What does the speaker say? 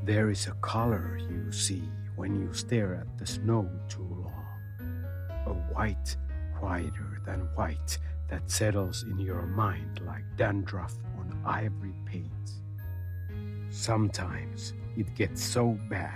There is a color you see when you stare at the snow too long. A white, whiter than white, that settles in your mind like dandruff on ivory paint. Sometimes it gets so bad